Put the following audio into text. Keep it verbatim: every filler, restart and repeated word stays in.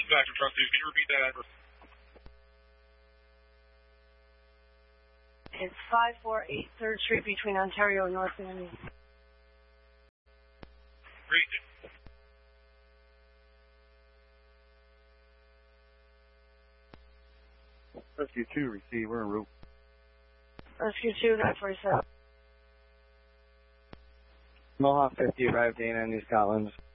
Dispatcher Trust News, can you repeat that address? It's five four eight third Street between Ontario and North Miami. Great. Rescue two, receive, we're en route. Rescue two, nine forty-seven. Mohawk fifty arrived, Dana, New Scotland.